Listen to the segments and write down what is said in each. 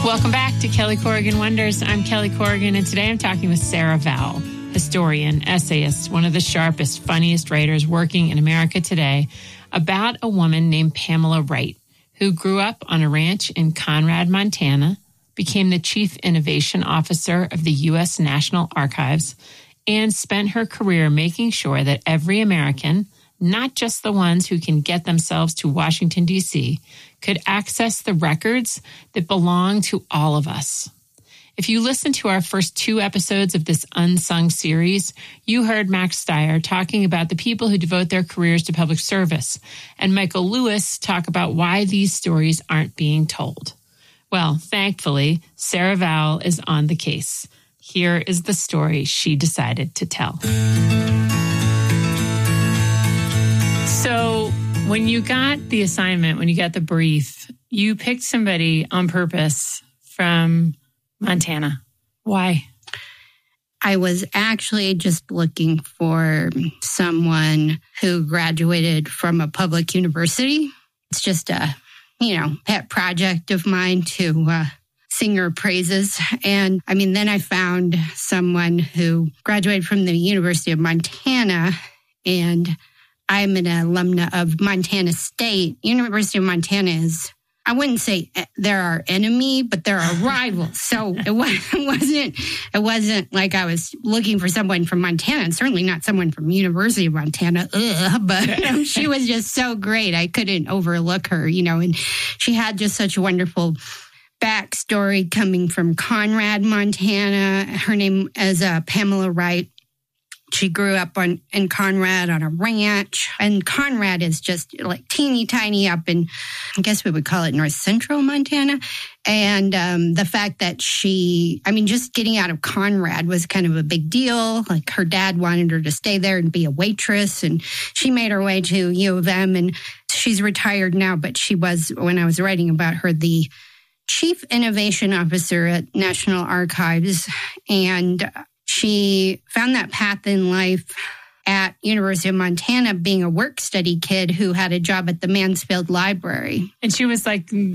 Welcome back to Kelly Corrigan Wonders. I'm Kelly Corrigan, and today I'm talking with Sarah Vowell, historian, essayist, one of the sharpest, funniest writers working in America today, about a woman named Pamela Wright, who grew up on a ranch in Conrad, Montana, became the Chief Innovation Officer of the U.S. National Archives, and spent her career making sure that every American, not just the ones who can get themselves to Washington, D.C., could access the records that belong to all of us. If you listen to our first 2 episodes of this unsung series, you heard Max Stier talking about the people who devote their careers to public service, and Michael Lewis talk about why these stories aren't being told. Well, thankfully, Sarah Vowell is on the case. Here is the story she decided to tell. So, when you got the assignment, when you got the brief, you picked somebody on purpose from Montana. Why? I was actually just looking for someone who graduated from a public university. It's just a, pet project of mine to sing her praises. And then I found someone who graduated from the University of Montana, and I'm an alumna of Montana State. University of Montana is, I wouldn't say they're our enemy, but they're our rivals. So it wasn't like I was looking for someone from Montana, and certainly not someone from University of Montana. But she was just so great. I couldn't overlook her, and she had just such a wonderful backstory coming from Conrad, Montana. Her name is Pamela Wright. She grew up in Conrad on a ranch, and Conrad is just like teeny tiny up in, I guess we would call it north central Montana. And the fact that just getting out of Conrad was kind of a big deal. Like her dad wanted her to stay there and be a waitress, and she made her way to U of M, and she's retired now, but she was, when I was writing about her, the Chief Innovation Officer at National Archives, and she found that path in life at University of Montana, being a work-study kid who had a job at the Mansfield Library. And she was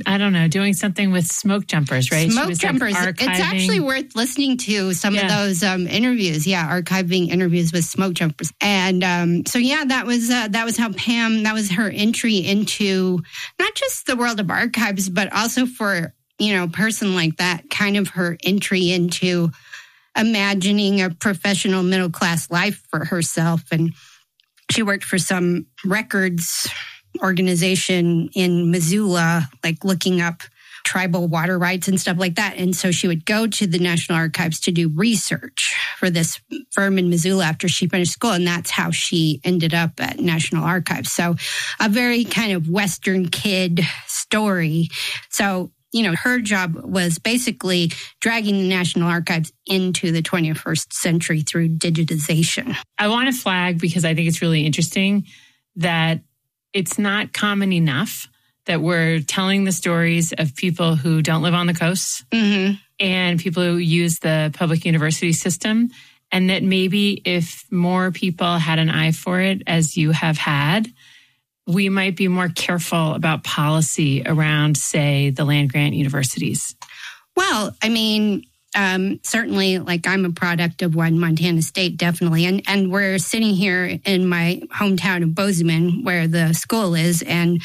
doing something with smoke jumpers, right? Smoke jumpers. It's actually worth listening to some of those interviews. Yeah, archiving interviews with smoke jumpers. And that was how Pam, that was her entry into not just the world of archives, but also for, a person like that, kind of her entry into imagining a professional middle-class life for herself. And she worked for some records organization in Missoula, like looking up tribal water rights and stuff like that. And so she would go to the National Archives to do research for this firm in Missoula after she finished school. And that's how she ended up at National Archives. So a very kind of Western kid story. So her job was basically dragging the National Archives into the 21st century through digitization. I want to flag, because I think it's really interesting, that it's not common enough that we're telling the stories of people who don't live on the coast and people who use the public university system. And that maybe if more people had an eye for it, as you have had, we might be more careful about policy around, say, the land-grant universities. Well, certainly, I'm a product of one, Montana State, definitely. And we're sitting here in my hometown of Bozeman, where the school is. And,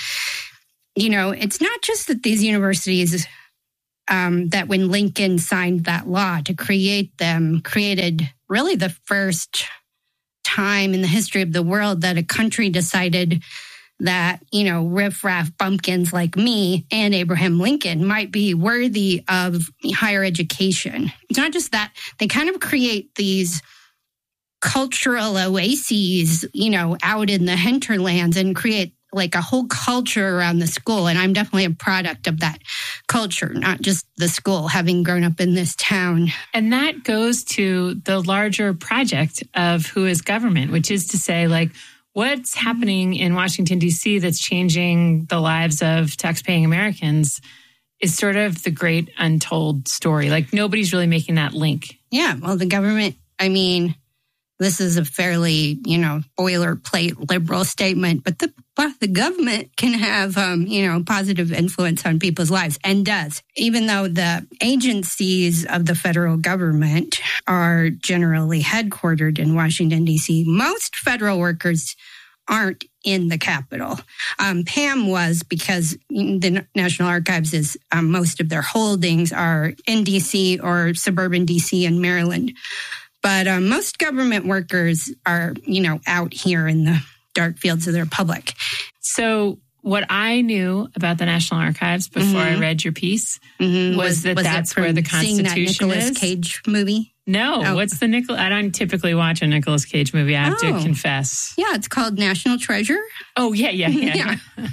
it's not just that these universities, that when Lincoln signed that law to create them, created really the first time in the history of the world that a country decided that, riffraff bumpkins like me and Abraham Lincoln might be worthy of higher education. It's not just that. They kind of create these cultural oases, out in the hinterlands, and create like a whole culture around the school. And I'm definitely a product of that culture, not just the school, having grown up in this town. And that goes to the larger project of who is government, which is to say, what's happening in Washington, D.C. that's changing the lives of taxpaying Americans is sort of the great untold story. Nobody's really making that link. Yeah, well, the government, this is a fairly, boilerplate liberal statement, but the government can have, positive influence on people's lives, and does. Even though the agencies of the federal government are generally headquartered in Washington, D.C., most federal workers aren't in the Capitol. Pam was, because the National Archives is, most of their holdings are in D.C. or suburban D.C. and Maryland. But most government workers are, out here in the dark fields of the Republic. So what I knew about the National Archives before I read your piece was that's where the Constitution that is. Nicolas Cage movie? No. Oh. What's the I don't typically watch a Nicolas Cage movie, I have to confess. Yeah, it's called National Treasure. Oh, yeah.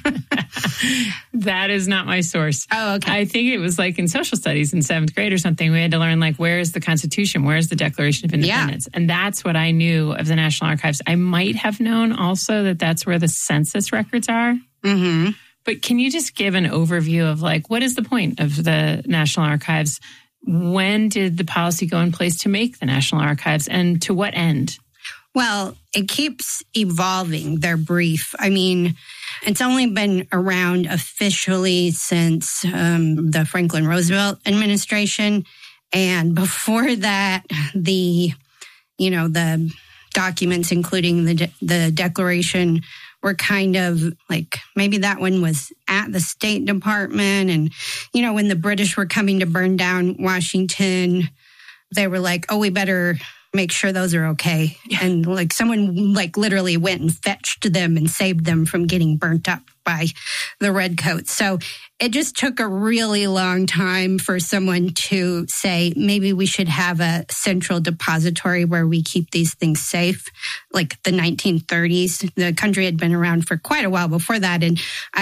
That is not my source. Oh, okay. I think it was like in social studies in 7th grade or something, we had to learn where is the Constitution? Where is the Declaration of Independence? Yeah. And that's what I knew of the National Archives. I might have known also that that's where the census records are. Mm-hmm. But can you just give an overview of what is the point of the National Archives? When did the policy go in place to make the National Archives, and to what end? Well, it keeps evolving, their brief. I mean, it's only been around officially since the Franklin Roosevelt administration. And before that, the documents, including the Declaration, were kind of maybe that one was at the State Department. And, when the British were coming to burn down Washington, they were like, oh, we better make sure those are okay. Yeah. And someone literally went and fetched them and saved them from getting burnt up by the redcoats. So it just took a really long time for someone to say, maybe we should have a central depository where we keep these things safe. Like the 1930s, the country had been around for quite a while before that. And,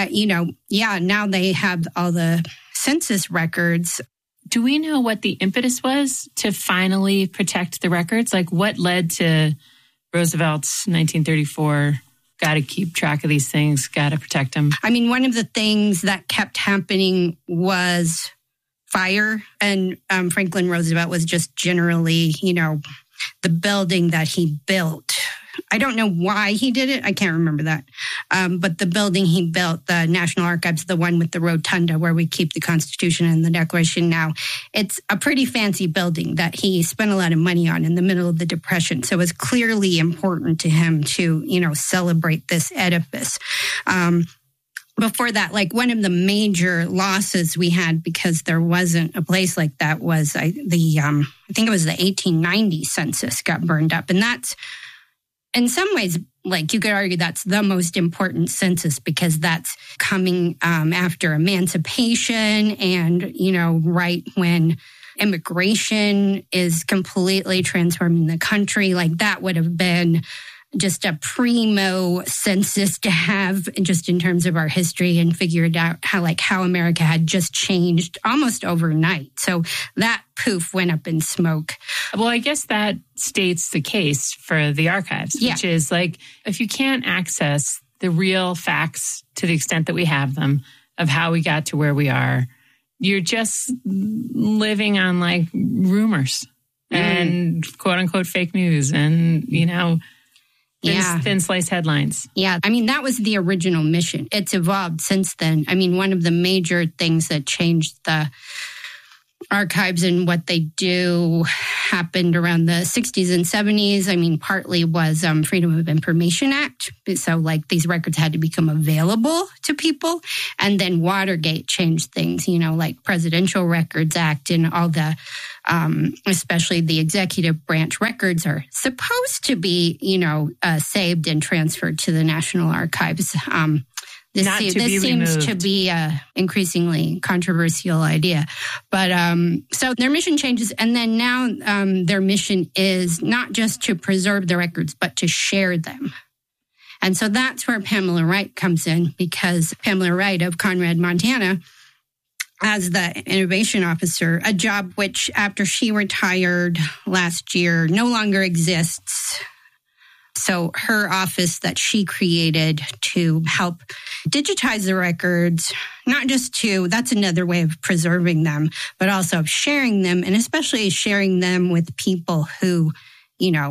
now they have all the census records. Do we know what the impetus was to finally protect the records? What led to Roosevelt's 1934, got to keep track of these things, got to protect them? I mean, one of the things that kept happening was fire. And Franklin Roosevelt was just generally, the building that he built. I don't know why he did it. I can't remember that. But the building he built, the National Archives, the one with the rotunda where we keep the Constitution and the Declaration now, it's a pretty fancy building that he spent a lot of money on in the middle of the Depression. So it was clearly important to him to, celebrate this edifice. Before that, one of the major losses we had because there wasn't a place like that was I think it was the 1890 census got burned up. And that's, in some ways, you could argue that's the most important census because that's coming after emancipation and, right when immigration is completely transforming the country. That would have been just a primo census to have just in terms of our history and figured out how America had just changed almost overnight. So that poof went up in smoke. Well, I guess that states the case for the archives, which is if you can't access the real facts to the extent that we have them of how we got to where we are, you're just living on rumors and quote unquote fake news and, thin slice headlines. Yeah. I mean, that was the original mission. It's evolved since then. I mean, one of the major things that changed the archives and what they do happened around the 60s and 70s. I mean, partly was Freedom of Information Act. So these records had to become available to people. And then Watergate changed things, Presidential Records Act and all the, especially the executive branch records are supposed to be, saved and transferred to the National Archives. This seems to be an increasingly controversial idea. But so their mission changes. And then now their mission is not just to preserve the records, but to share them. And so that's where Pamela Wright comes in, because Pamela Wright of Conrad, Montana, as the innovation officer, a job which after she retired last year no longer exists. So her office that she created to help digitize the records, not just that's another way of preserving them, but also of sharing them, and especially sharing them with people who,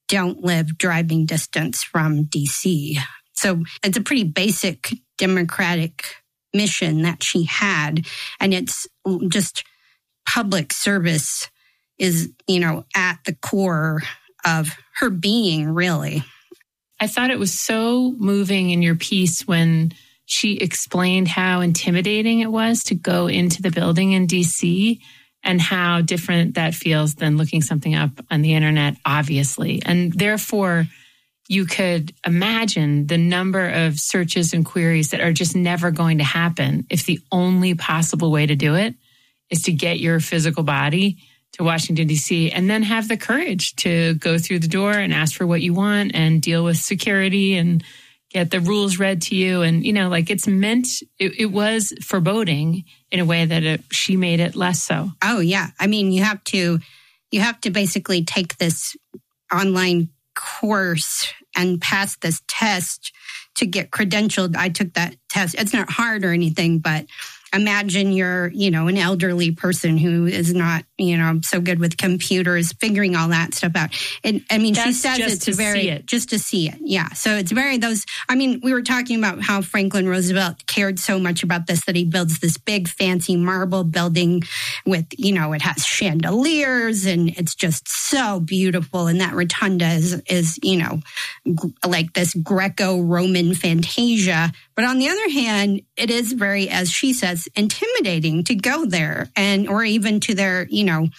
don't live driving distance from D.C. So it's a pretty basic democratic mission that she had. And it's just public service is, at the core of her being, really. I thought it was so moving in your piece when she explained how intimidating it was to go into the building in D.C. and how different that feels than looking something up on the internet, obviously. And therefore, you could imagine the number of searches and queries that are just never going to happen if the only possible way to do it is to get your physical body to Washington, D.C., and then have the courage to go through the door and ask for what you want and deal with security and get the rules read to you. And, it's meant, it was foreboding in a way that she made it less so. Oh, yeah. I mean, you have to basically take this online course and pass this test to get credentialed. I took that test. It's not hard or anything, but imagine you're, an elderly person who is not, so good with computers, figuring all that stuff out. And she says it's just to see it. Yeah. So it's we were talking about how Franklin Roosevelt cared so much about this, that he builds this big fancy marble building with, it has chandeliers and it's just so beautiful. And that rotunda is like this Greco-Roman fantasia. But on the other hand, it is very, as she says, intimidating to go there or even to their,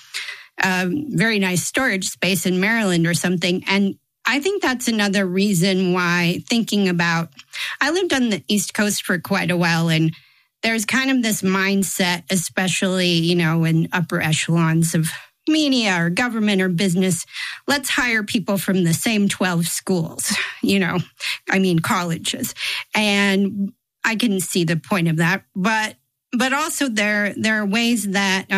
very nice storage space in Maryland or something. And I think that's another reason why I lived on the East Coast for quite a while, and there's kind of this mindset, especially, in upper echelons of media or government or business, let's hire people from the same 12 schools, colleges. And I can see the point of that. But also there are ways that,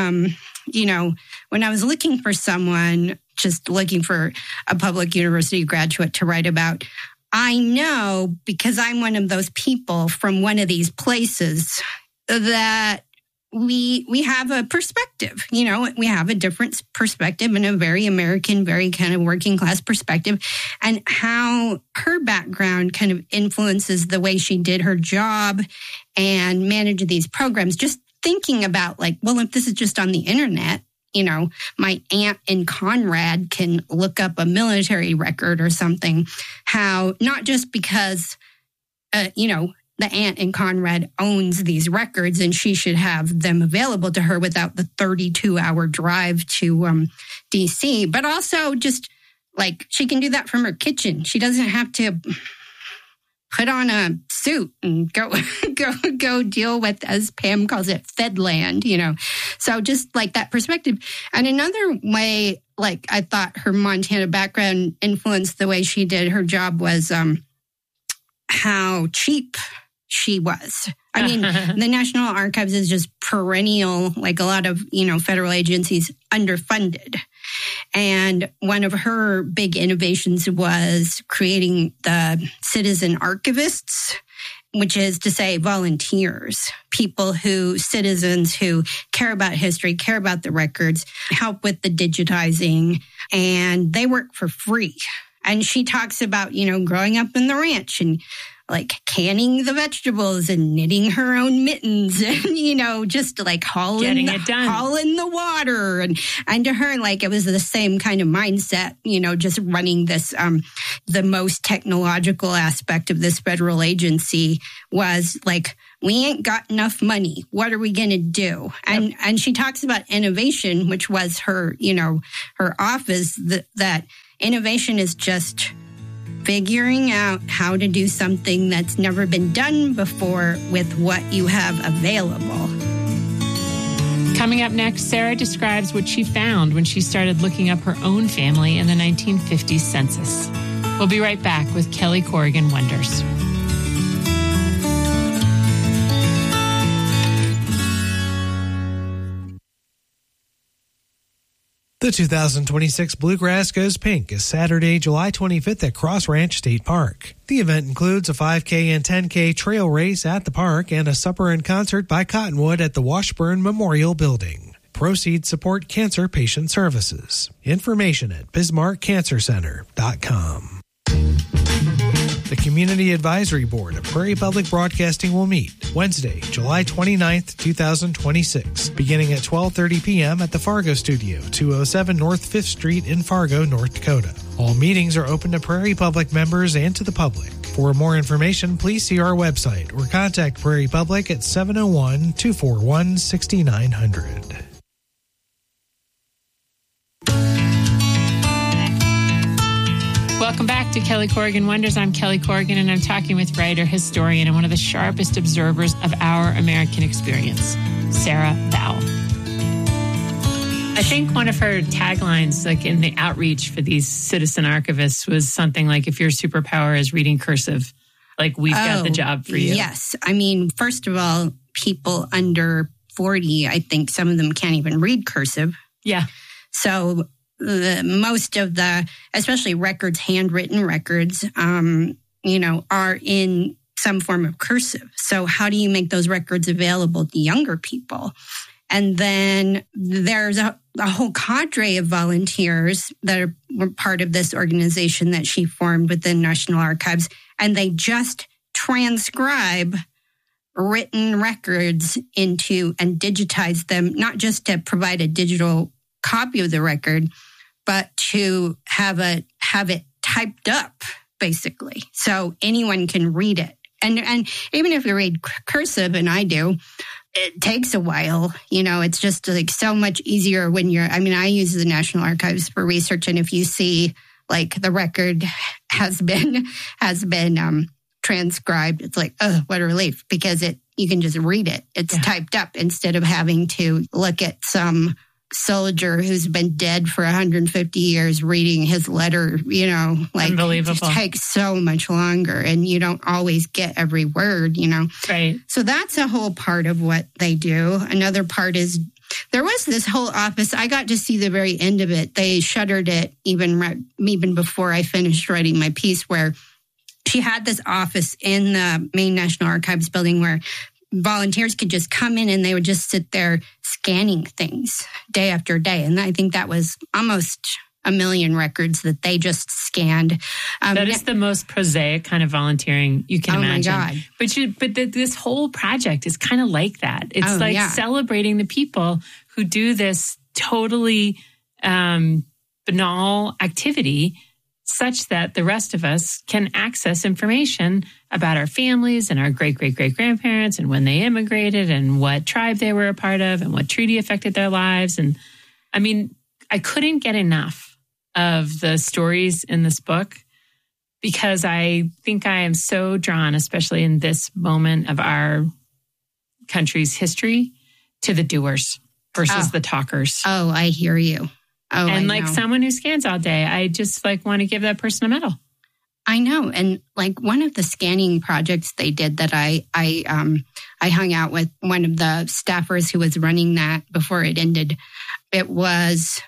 when I was looking for someone, just looking for a public university graduate to write about, I know, because I'm one of those people from one of these places, that we have a perspective, we have a different perspective and a very American, very kind of working class perspective, and how her background kind of influences the way she did her job and managed these programs. Just thinking about if this is just on the internet, my aunt in Conrad can look up a military record or something, how not just because, the aunt in Conrad owns these records and she should have them available to her without the 32-hour drive to D.C., but also just she can do that from her kitchen. She doesn't have to put on a suit and go deal with, as Pam calls it, Fedland, So just that perspective. And another way, I thought her Montana background influenced the way she did her job was how cheap she was. I mean, the National Archives is just perennial, like a lot of, federal agencies, underfunded. And one of her big innovations was creating the citizen archivists, which is to say volunteers, citizens who care about history, care about the records, help with the digitizing, and they work for free. And she talks about, growing up in the ranch and canning the vegetables and knitting her own mittens and, just hauling the water. And to her, it was the same kind of mindset, just running this, the most technological aspect of this federal agency was we ain't got enough money. What are we going to do? Yep. And she talks about innovation, which was her, her office, that innovation is just figuring out how to do something that's never been done before with what you have available. Coming up next, Sarah describes what she found when she started looking up her own family in the 1950s census. We'll be right back with Kelly Corrigan Wonders. The 2026 Bluegrass Goes Pink is Saturday, July 25th at Cross Ranch State Park. The event includes a 5K and 10K trail race at the park and a supper and concert by Cottonwood at the Washburn Memorial Building. proceeds support cancer patient services. Information at bismarckcancercenter.com. The Community Advisory Board of Prairie Public Broadcasting will meet Wednesday, July 29th, 2026, beginning at 12:30 p.m. at the Fargo Studio, 207 North 5th Street in Fargo, North Dakota. All meetings are open to Prairie Public members and to the public. For more information, please see our website or contact Prairie Public at 701-241-6900. Welcome back to Kelly Corrigan Wonders. I'm Kelly Corrigan, and I'm talking with writer, historian, and one of the sharpest observers of our American experience, Sarah Vowell. I think one of her taglines, like in the outreach for these citizen archivists, was something like, if your superpower is reading cursive, like, we've got the job for you. Yes. I mean, first of all, people under 40, I think some of them can't even read cursive. Yeah. So most of the, especially records, handwritten records, are in some form of cursive. So how do you make those records available to younger people? And then there's a whole cadre of volunteers that were part of this organization that she formed within National Archives, and they just transcribe written records into and digitize them, not just to provide a digital copy of the record, but to have it typed up, basically, so anyone can read it. And even if you read cursive, and I do, it takes a while. It's just like so much easier when I use the National Archives for research, and if you see like the record has been transcribed, it's like, oh, what a relief, because you can just read it. It's typed up instead of having to look at some soldier who's been dead for 150 years reading his letter, Unbelievable. It just takes so much longer, and you don't always get every word, Right. So that's a whole part of what they do. Another part is there was this whole office. I got to see the very end of it. They shuttered it even before I finished writing my piece, where she had this office in the main National Archives building where volunteers could just come in and they would just sit there scanning things day after day. And I think that was almost 1 million records that they just scanned. That is the most prosaic kind of volunteering you can imagine. My God. But this whole project is kind of like that. It's celebrating the people who do this totally banal activity, such that the rest of us can access information about our families and our great-great-great-grandparents and when they immigrated and what tribe they were a part of and what treaty affected their lives. And I mean, I couldn't get enough of the stories in this book, because I think I am so drawn, especially in this moment of our country's history, to the doers versus the talkers. Oh, I hear you. Oh, and like someone who scans all day, I just want to give that person a medal. I know. And like one of the scanning projects they did that I hung out with one of the staffers who was running that before it ended. It was,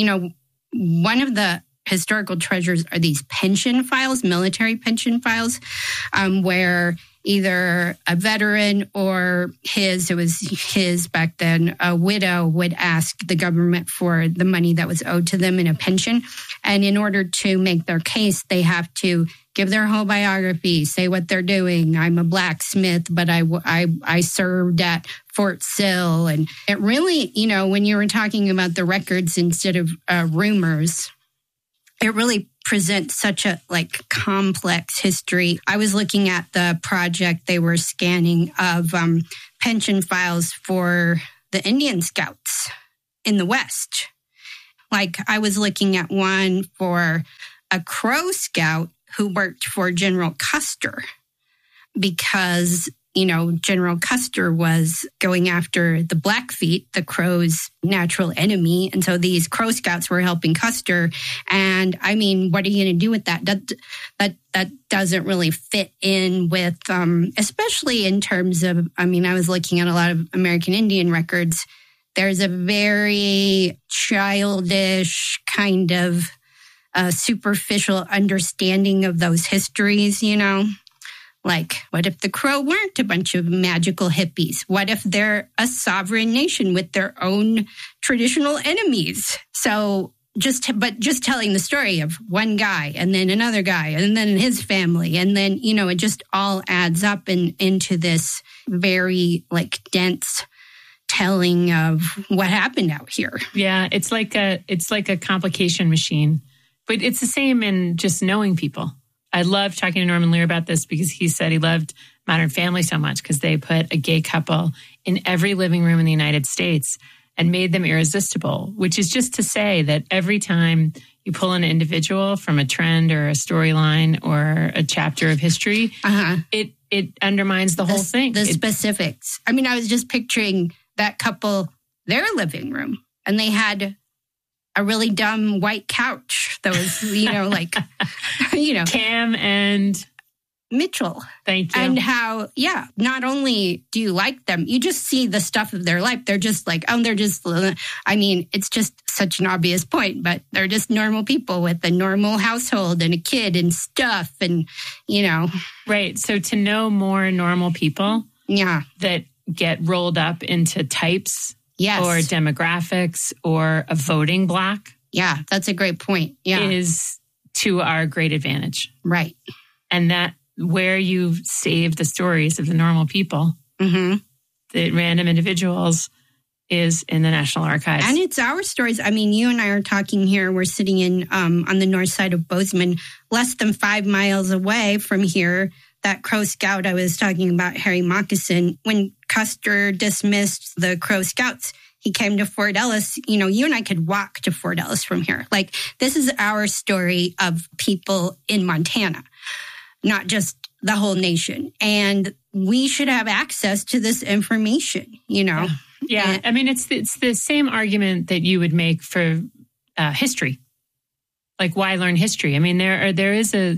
one of the historical treasures are these pension files, military pension files, where either a veteran or it was his back then, a widow would ask the government for the money that was owed to them in a pension. And in order to make their case, they have to give their whole biography, say what they're doing. I'm a blacksmith, but I served at Fort Sill. And it really, when you were talking about the records instead of rumors, it really presents such a complex history. I was looking at the project they were scanning of pension files for the Indian Scouts in the West. I was looking at one for a Crow Scout who worked for General Custer, because General Custer was going after the Blackfeet, the Crows' natural enemy. And so these Crow Scouts were helping Custer. And I mean, what are you going to do with that? That doesn't really fit in with, especially in terms of, I was looking at a lot of American Indian records. There's a very childish kind of superficial understanding of those histories, Like, what if the Crow weren't a bunch of magical hippies? What if they're a sovereign nation with their own traditional enemies? So just telling the story of one guy and then another guy and then his family. And then, it just all adds up into this very like dense telling of what happened out here. Yeah, it's like a complication machine, but it's the same in just knowing people. I love talking to Norman Lear about this because he said he loved Modern Family so much because they put a gay couple in every living room in the United States and made them irresistible, which is just to say that every time you pull an individual from a trend or a storyline or a chapter of history, it undermines the whole thing. The specifics. I mean, I was just picturing that couple, their living room, and they had a really dumb white couch that was, Cam and Mitchell. Thank you. And how, not only do you like them, you just see the stuff of their life. They're just like, it's just such an obvious point, but they're just normal people with a normal household and a kid and stuff and, Right. So to know more normal people that get rolled up into types or demographics or a voting block. Yeah, that's a great point. Yeah. Is to our great advantage. Right. And that where you save the stories of the normal people, the random individuals, is in the National Archives. And it's our stories. I mean, you and I are talking here. We're sitting in on the north side of Bozeman, less than 5 miles away from here. That Crow Scout I was talking about, Harry Moccasin, when Custer dismissed the Crow Scouts, he came to Fort Ellis. You and I could walk to Fort Ellis from here. Like, this is our story of people in Montana, not just the whole nation. And we should have access to this information, Yeah. I mean, it's the same argument that you would make for history. Like, why learn history? I mean, there is a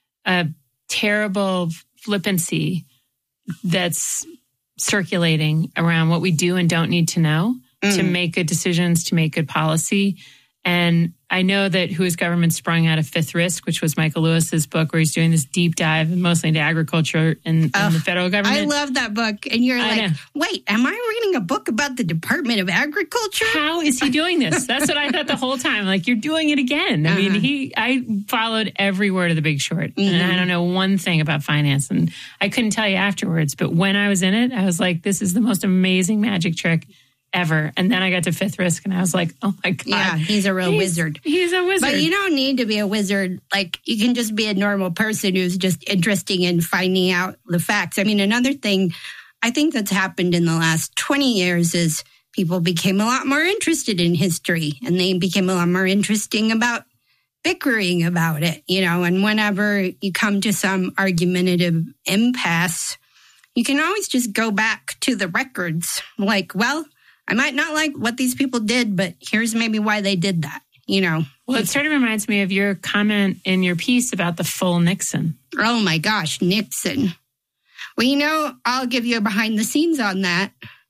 terrible flippancy that's circulating around what we do and don't need to know to make good decisions, to make good policy. And I know that Who is Government sprung out of Fifth Risk, which was Michael Lewis's book, where he's doing this deep dive mostly into agriculture in the federal government. I love that book. And you're like, wait, am I reading a book about the Department of Agriculture? How is he doing this? That's what I thought the whole time. Like, you're doing it again. I mean, I followed every word of The Big Short. And I don't know one thing about finance. And I couldn't tell you afterwards. But when I was in it, I was like, this is the most amazing magic trick ever. And then I got to Fifth Risk and I was like, oh my God. Yeah, he's a real wizard. He's a wizard. But you don't need to be a wizard. Like, you can just be a normal person who's just interested in finding out the facts. I mean, another thing I think that's happened in the last 20 years is people became a lot more interested in history, and they became a lot more interesting about bickering about it, and whenever you come to some argumentative impasse, you can always just go back to the records. Like, well, I might not like what these people did, but here's maybe why they did that, Well, it sort of reminds me of your comment in your piece about the full Nixon. Oh my gosh, Nixon. Well, I'll give you a behind the scenes on that.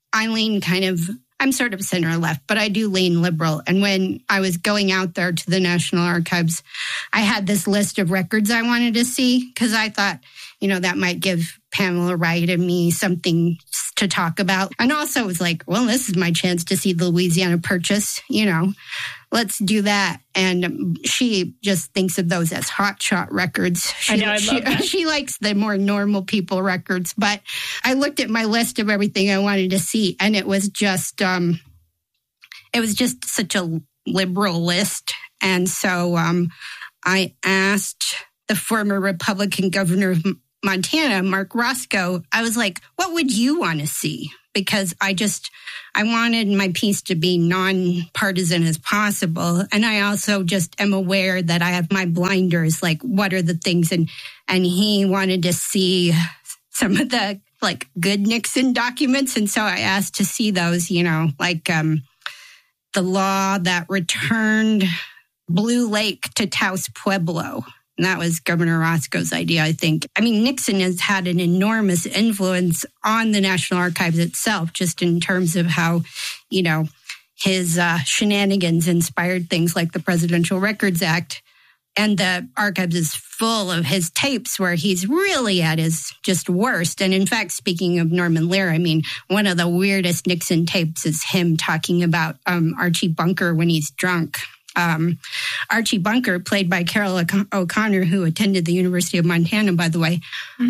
I'm sort of center left, but I do lean liberal. And when I was going out there to the National Archives, I had this list of records I wanted to see because I thought, that might give Pamela Wright and me something to talk about. And also it was like, well, this is my chance to see the Louisiana Purchase, let's do that. And she just thinks of those as hotshot records. I love that. She likes the more normal people records. But I looked at my list of everything I wanted to see, and it was just such a liberal list. And so I asked the former Republican governor of Montana, Mark Roscoe, I was like, what would you want to see? Because I wanted my piece to be nonpartisan as possible. And I also just am aware that I have my blinders, like, what are the things? And he wanted to see some of the, like, good Nixon documents. And so I asked to see those, like the law that returned Blue Lake to Taos Pueblo. And that was Governor Roscoe's idea, I think. I mean, Nixon has had an enormous influence on the National Archives itself, just in terms of how, his shenanigans inspired things like the Presidential Records Act. And the archives is full of his tapes where he's really at his just worst. And in fact, speaking of Norman Lear, I mean, one of the weirdest Nixon tapes is him talking about Archie Bunker when he's drunk. Archie Bunker, played by Carol O'Connor, who attended the University of Montana, by the way.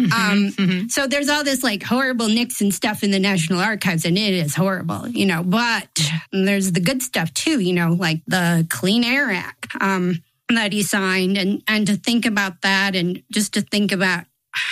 So there's all this like horrible Nixon stuff in the National Archives, and it is horrible, you know, but there's the good stuff too, you know, like the Clean Air Act that he signed, and to think about that, and just to think about,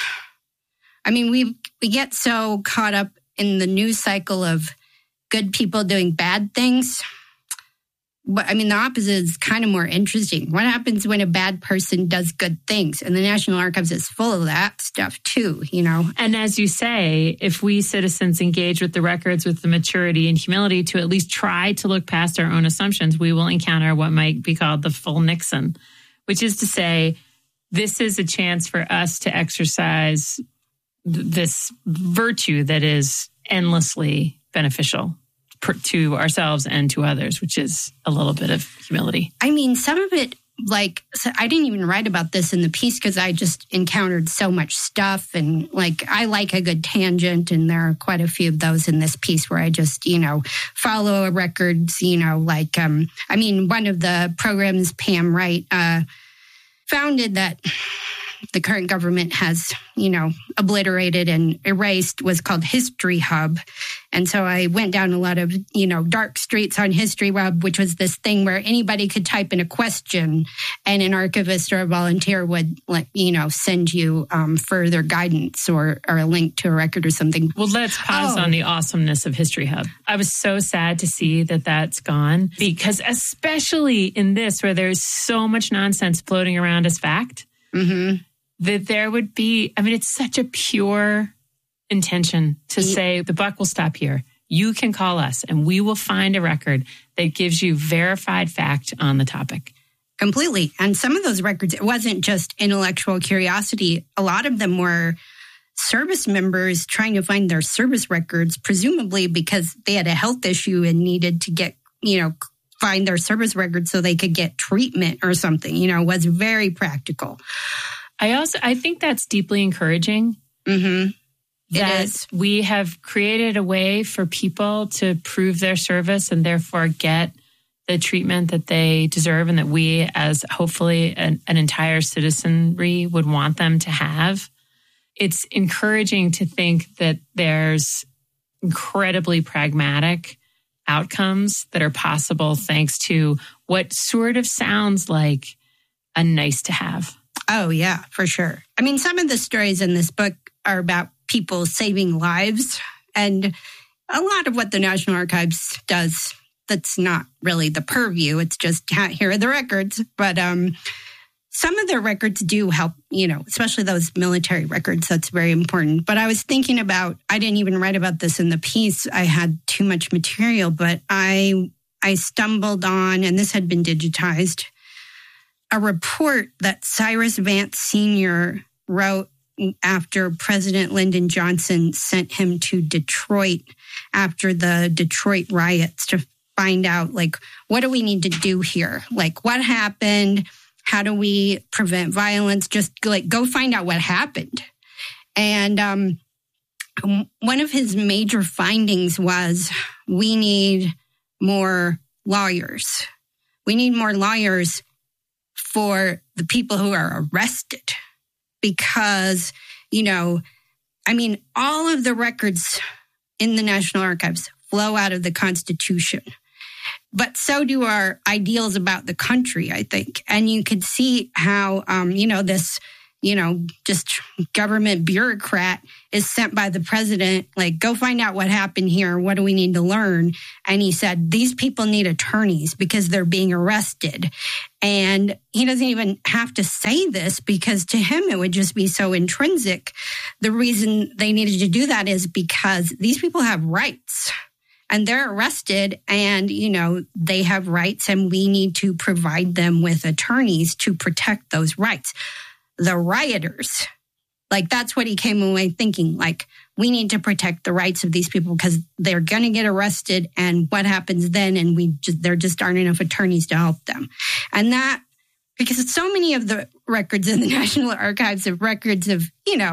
I mean, we get so caught up in the news cycle of good people doing bad things. But I mean, the opposite is kind of more interesting. What happens when a bad person does good things? And the National Archives is full of that stuff too, you know. And as you say, if we citizens engage with the records with the maturity and humility to at least try to look past our own assumptions, we will encounter what might be called the full Nixon, which is to say, this is a chance for us to exercise this virtue that is endlessly beneficial to ourselves and to others, which is a little bit of humility. I mean, some of it, like, I didn't even write about this in the piece because I just encountered so much stuff. And like, I like a good tangent, and there are quite a few of those in this piece where I just, you know, follow records, you know, like, I mean, one of the programs Pam Wright founded that the current government has, you know, obliterated and erased was called History Hub. And so I went down a lot of, you know, dark streets on History Hub, which was this thing where anybody could type in a question and an archivist or a volunteer would, like, you know, send you further guidance or a link to a record or something. Well, let's pause on the awesomeness of History Hub. I was so sad to see that that's gone, because especially in this, where there's so much nonsense floating around as fact, that there would be, I mean, it's such a pure intention to say the buck will stop here. You can call us and we will find a record that gives you verified fact on the topic. Completely. And some of those records, it wasn't just intellectual curiosity. A lot of them were service members trying to find their service records, presumably because they had a health issue and needed to get, you know, find their service records so they could get treatment or something, you know, it was very practical. I think that's deeply encouraging. That we have created a way for people to prove their service and therefore get the treatment that they deserve, and that we, as hopefully an entire citizenry, would want them to have. It's encouraging to think that there's incredibly pragmatic outcomes that are possible thanks to what sort of sounds like a nice to have. Oh, yeah, for sure. I mean, some of the stories in this book are about people saving lives. And a lot of what the National Archives does, that's not really the purview. It's just, here are the records. But some of their records do help, you know, especially those military records. That's very important. But I was thinking about, I didn't even write about this in the piece. I had too much material, but I stumbled on, and this had been digitized, a report that Cyrus Vance Sr. wrote after President Lyndon Johnson sent him to Detroit after the Detroit riots to find out, like, what do we need to do here? Like, what happened? How do we prevent violence? Just, like, go find out what happened. And one of his major findings was we need more lawyers. We need more lawyers for the people who are arrested, because, you know, I mean, all of the records in the National Archives flow out of the Constitution, but so do our ideals about the country, I think. And you could see how, you know, this, you know, just government bureaucrat is sent by the president, like, go find out what happened here. What do we need to learn? And he said, these people need attorneys because they're being arrested. And he doesn't even have to say this because to him, it would just be so intrinsic. The reason they needed to do that is because these people have rights and they're arrested and, you know, they have rights and we need to provide them with attorneys to protect those rights. The rioters, like, that's what he came away thinking, like, we need to protect the rights of these people because they're going to get arrested, and what happens then? And there just aren't enough attorneys to help them. And that because so many of the records in the National Archives are records of,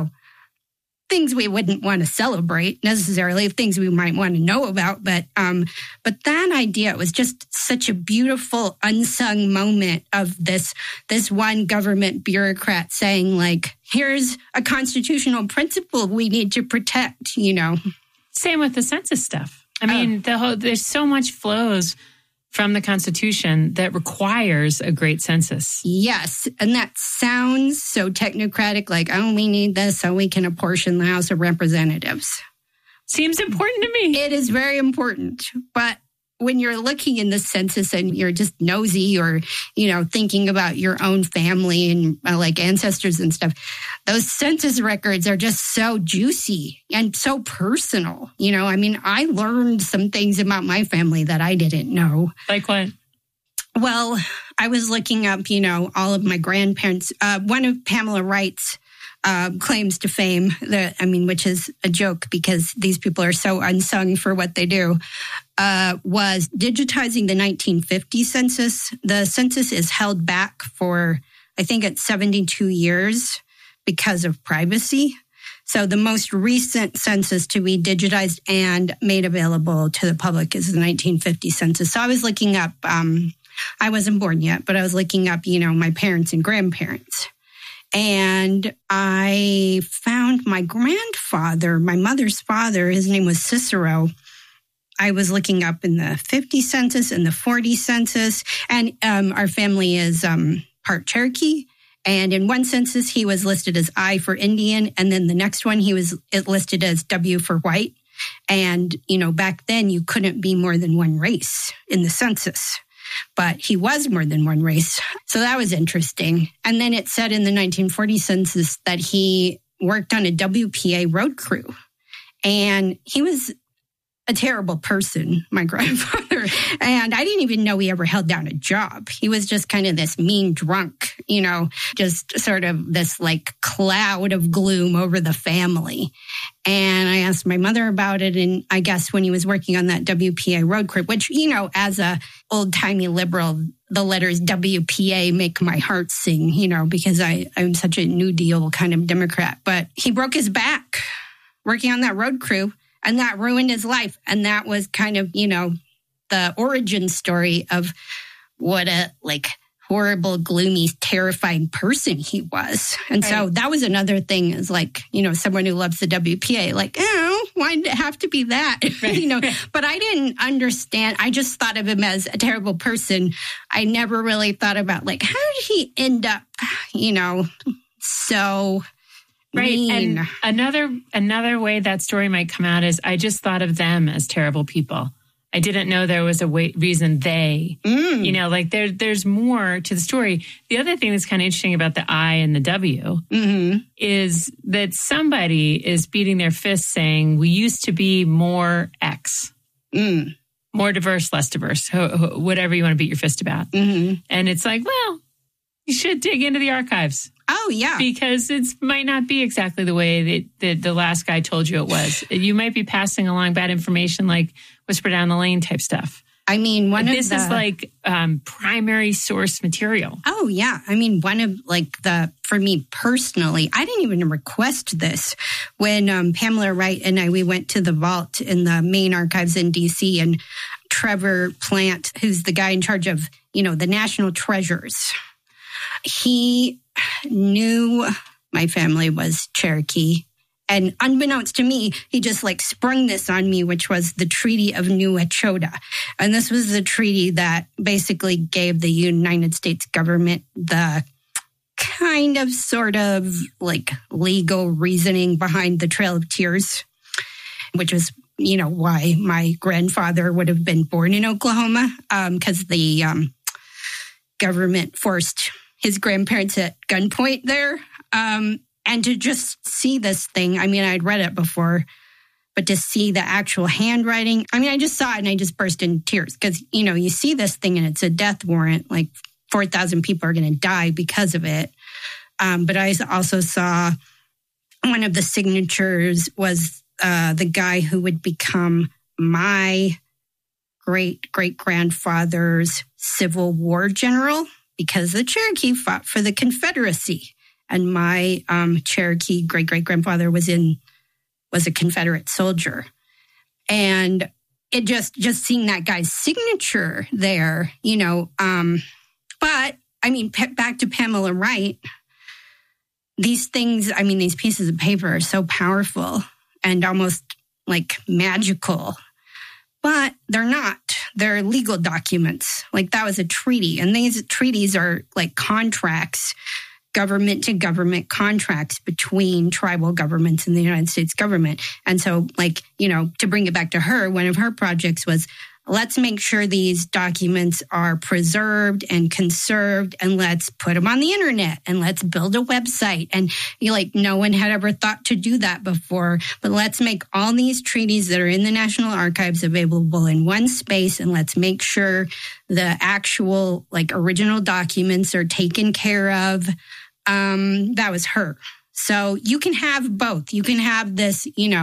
things we wouldn't want to celebrate necessarily, things we might want to know about. But that idea was just such a beautiful unsung moment of this one government bureaucrat saying, like, here's a constitutional principle we need to protect, Same with the census stuff. I mean, there's so much flows from the Constitution that requires a great census. Yes. And that sounds so technocratic, like, we need this so we can apportion the House of Representatives. Seems important to me. It is very important. But when you're looking in the census and you're just nosy or, thinking about your own family and like ancestors and stuff, those census records are just so juicy and so personal. I learned some things about my family that I didn't know. Like what? Well, I was looking up, all of my grandparents. One of Pamela Wright's claims to fame, which is a joke because these people are so unsung for what they do, was digitizing the 1950 census. The census is held back for, I think it's 72 years because of privacy. So the most recent census to be digitized and made available to the public is the 1950 census. So I was looking up, I wasn't born yet, but I was looking up, my parents and grandparents. And I found my grandfather, my mother's father, his name was Cicero. I was looking up in the 50 census and the 40 census. And our family is part Cherokee. And in one census, he was listed as I for Indian. And then the next one, he was listed as W for white. And, back then you couldn't be more than one race in the census. But he was more than one race. So that was interesting. And then it said in the 1940 census that he worked on a WPA road crew. And he was a terrible person, my grandfather. And I didn't even know he ever held down a job. He was just kind of this mean drunk, just sort of this like cloud of gloom over the family. And I asked my mother about it. And I guess when he was working on that WPA road crew, which, as a old timey liberal, the letters WPA make my heart sing, because I'm such a New Deal kind of Democrat. But he broke his back working on that road crew. And that ruined his life. And that was kind of, the origin story of what a horrible, gloomy, terrifying person he was. And right. So that was another thing is someone who loves the WPA, why did it have to be that? Right. But I didn't understand. I just thought of him as a terrible person. I never really thought about how did he end up, so... Right. mean. And another way that story might come out is I just thought of them as terrible people. I didn't know there was a reason they, there's more to the story. The other thing that's kind of interesting about the I and the W is that somebody is beating their fist saying, we used to be more X, more diverse, less diverse, whatever you want to beat your fist about. Mm-hmm. And it's well, you should dig into the archives. Oh, yeah. Because it might not be exactly the way that the last guy told you it was. You might be passing along bad information like whisper down the lane type stuff. I mean, this is primary source material. Oh, yeah. I mean, one of for me personally, I didn't even request this. When Pamela Wright and we went to the vault in the main archives in D.C. and Trevor Plant, who's the guy in charge of, the national treasures, he knew my family was Cherokee. And unbeknownst to me, he just sprung this on me, which was the Treaty of New Echota. And this was the treaty that basically gave the United States government the kind of sort of legal reasoning behind the Trail of Tears, which was, why my grandfather would have been born in Oklahoma, because the government forced his grandparents at gunpoint there. And to just see this thing, I'd read it before, but to see the actual handwriting, I just saw it and I just burst into tears because, you see this thing and it's a death warrant, 4,000 people are going to die because of it. But I also saw one of the signatures was the guy who would become my great-great-grandfather's Civil War general. because the Cherokee fought for the Confederacy. And my Cherokee great-great-grandfather was a Confederate soldier. And it just seeing that guy's signature there, but I mean, back to Pamela Wright, these things, I mean, these pieces of paper are so powerful and almost like magical, but they're not. They're legal documents. Like that was a treaty. And these treaties are like contracts, government to government contracts between tribal governments and the United States government. And so to bring it back to her, one of her projects was, let's make sure these documents are preserved and conserved, and let's put them on the internet, and let's build a website. And no one had ever thought to do that before, but let's make all these treaties that are in the National Archives available in one space, and let's make sure the actual original documents are taken care of. That was her. So you can have both. You can have this,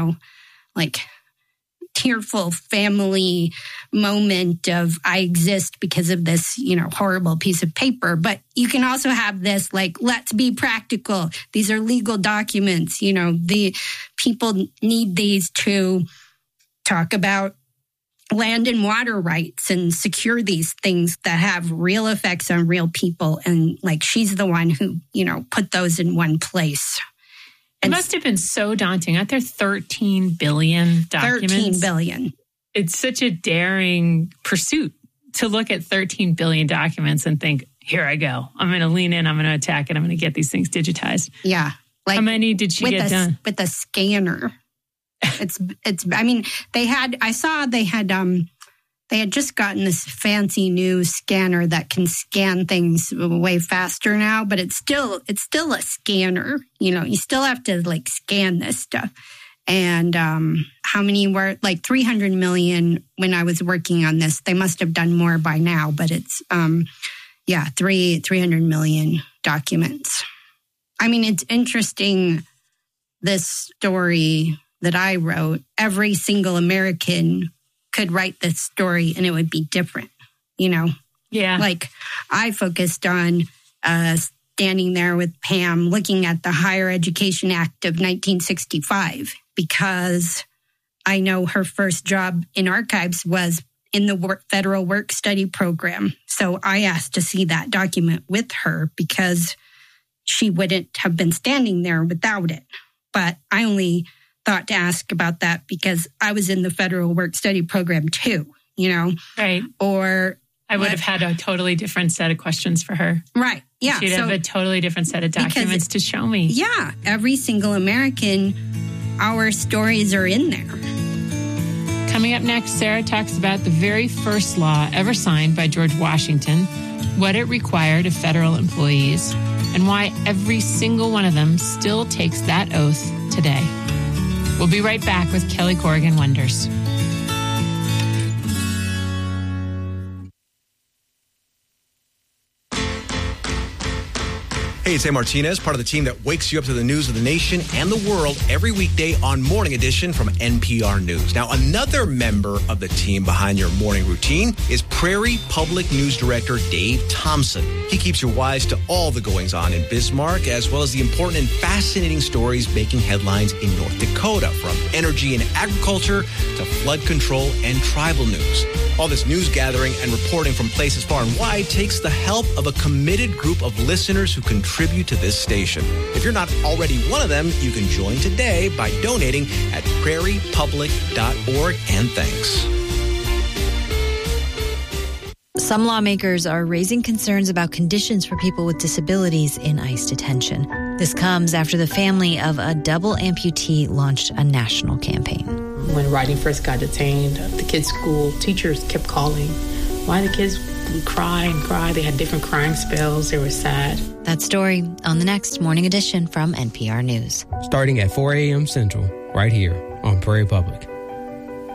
tearful family moment of I exist because of this, horrible piece of paper. But you can also have this, let's be practical. These are legal documents. The people need these to talk about land and water rights and secure these things that have real effects on real people. And she's the one who, put those in one place. It must have been so daunting. Aren't there 13 billion documents? 13 billion. It's such a daring pursuit to look at 13 billion documents and think, here I go. I'm going to lean in. I'm going to attack it. I'm going to get these things digitized. Yeah. How many did she get done? With a scanner. They had just gotten this fancy new scanner that can scan things way faster now, but it's still a scanner. You still have to scan this stuff. And how many were 300 million when I was working on this? They must have done more by now, but it's 300 million documents. I mean, it's interesting, this story that I wrote. Every single American could write this story and it would be different, Yeah. I focused on standing there with Pam looking at the Higher Education Act of 1965 because I know her first job in archives was in the federal work study program. So I asked to see that document with her because she wouldn't have been standing there without it. But I only thought to ask about that because I was in the federal work study program too, Right. Or I would have had a totally different set of questions for her. Right. Yeah. She'd have a totally different set of documents to show me. Yeah. Every single American, our stories are in there. Coming up next, Sarah talks about the very first law ever signed by George Washington, what it required of federal employees, and why every single one of them still takes that oath today. We'll be right back with Kelly Corrigan Wonders. Hey, it's Sam Martinez, part of the team that wakes you up to the news of the nation and the world every weekday on Morning Edition from NPR News. Now, another member of the team behind your morning routine is Prairie Public News Director Dave Thompson. He keeps you wise to all the goings-on in Bismarck, as well as the important and fascinating stories making headlines in North Dakota, from energy and agriculture to flood control and tribal news. All this news gathering and reporting from places far and wide takes the help of a committed group of listeners who contribute to this station. If you're not already one of them, you can join today by donating at prairiepublic.org. And thanks. Some lawmakers are raising concerns about conditions for people with disabilities in ICE detention. This comes after the family of a double amputee launched a national campaign. When Rodney first got detained, the kids' school teachers kept calling. Why the kids would cry and cry. They had different crying spells. They were sad. That story on the next Morning Edition from NPR News. Starting at 4 a.m. Central, right here on Prairie Public.